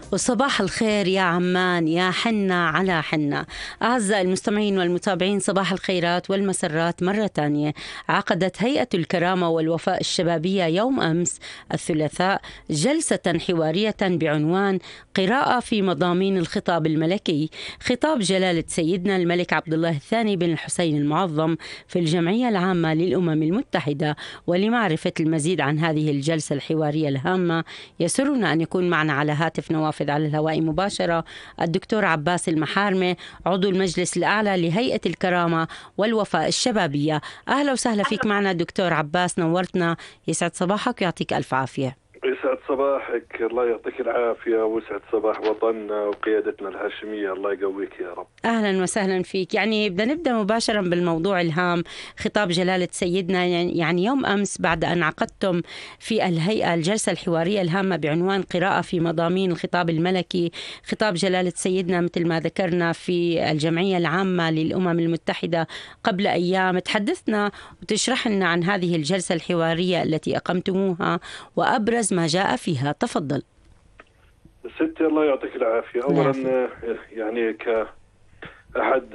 وصباح الخير يا عمان، يا حنة على حنة. أعزائي المستمعين والمتابعين، صباح الخيرات والمسرات مرة تانية. عقدت هيئة الكرامة والوفاء الشبابية يوم أمس الثلاثاء جلسة حوارية بعنوان قراءة في مضامين الخطاب الملكي، خطاب جلالة سيدنا الملك عبد الله الثاني بن الحسين المعظم في الجمعية العامة للأمم المتحدة. ولمعرفة المزيد عن هذه الجلسة الحوارية الهامة، يسرنا أن يكون معنا على هاتف نوافذ على الهواء مباشرة الدكتور عباس المحارمة، عضو المجلس الأعلى لهيئة الكرامة والوفاء الشبابية. أهلا وسهلا فيك معنا دكتور عباس، نورتنا. يسعد صباحك ويعطيك ألف عافية. يسعد صباحك، الله يعطيك العافية، ويسعد صباح وطننا وقيادتنا الهاشمية، الله يقويك يا رب. أهلا وسهلا فيك. يعني بدنا نبدأ مباشرا بالموضوع الهام، خطاب جلالة سيدنا. يعني يوم أمس بعد أن عقدتم في الهيئة الجلسة الحوارية الهامة بعنوان قراءة في مضامين الخطاب الملكي، خطاب جلالة سيدنا مثل ما ذكرنا في الجمعية العامة للأمم المتحدة قبل أيام، تحدثنا وتشرح لنا عن هذه الجلسة الحوارية التي أقمتموها وأبرز ما جاء فيها. تفضل ستي، الله يعطيك العافية. أولا يعني كأحد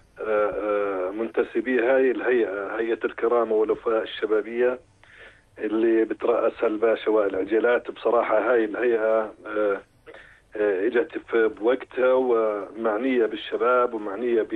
منتسبي هاي الهيئة، هيئة الكرامة والوفاء الشبابية اللي بترأسها الباشا وائل عجلات، بصراحة هاي الهيئة اجت بوقتها ومعنية بالشباب ومعنية